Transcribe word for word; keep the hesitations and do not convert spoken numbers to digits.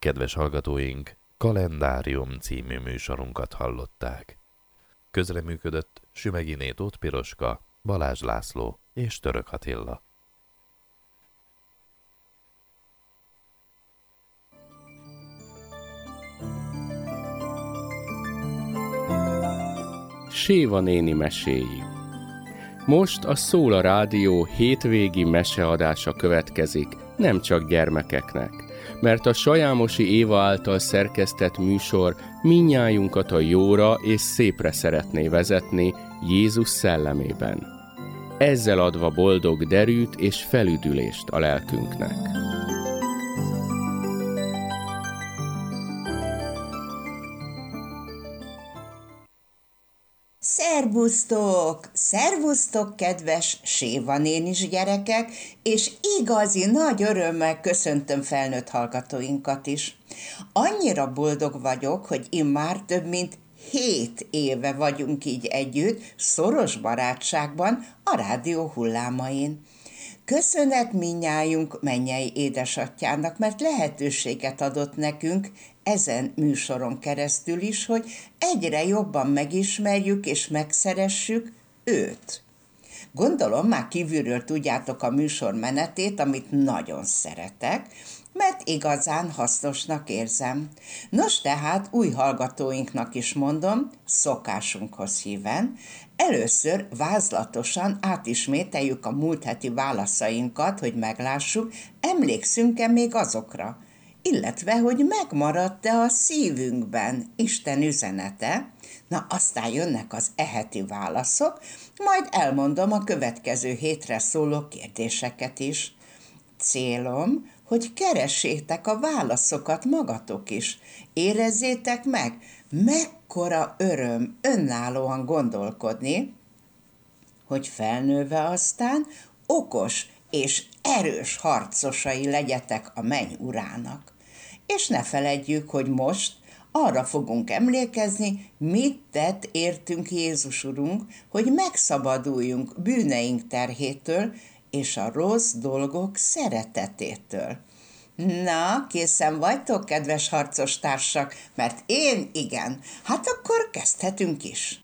Kedves hallgatóink, Kalendárium című műsorunkat hallották. Közreműködött Sümegyiné Tóth Piroska, Balázs László és Török Attila. Séva néni meséi. Most a Szól a Rádió hétvégi meseadása következik, nem csak gyermekeknek, mert a Sajámosi Éva által szerkesztett műsor mindnyájunkat a jóra és szépre szeretné vezetni Jézus szellemében. Ezzel adva boldog derűt és felüdülést a lelkünknek. Szervusztok! Szervusztok, kedves Séva nénis gyerekek, és igazi nagy örömmel köszöntöm felnőtt hallgatóinkat is. Annyira boldog vagyok, hogy immár több mint hét éve vagyunk így együtt, szoros barátságban a rádió hullámain. Köszönet mindnyájunk mennyei édesatyának, mert lehetőséget adott nekünk ezen műsoron keresztül is, hogy egyre jobban megismerjük és megszeressük őt. Gondolom, már kívülről tudjátok a műsor menetét, amit nagyon szeretek, mert igazán hasznosnak érzem. Nos, tehát új hallgatóinknak is mondom, szokásunkhoz híven, először vázlatosan átismételjük a múlt heti válaszainkat, hogy meglássuk, emlékszünk-e még azokra, illetve, hogy megmaradt-e a szívünkben Isten üzenete. Na, aztán jönnek az eheti válaszok, majd elmondom a következő hétre szóló kérdéseket is. Célom, hogy keressétek a válaszokat magatok is. Érezzétek meg, mekkora öröm önállóan gondolkodni, hogy felnőve aztán okos és erős harcosai legyetek a menny urának. És ne feledjük, hogy most arra fogunk emlékezni, mit tett értünk Jézus Urunk, hogy megszabaduljunk bűneink terhétől és a rossz dolgok szeretetétől. Na, készen vagytok, kedves harcos társak? Mert én igen. Hát akkor kezdhetünk is.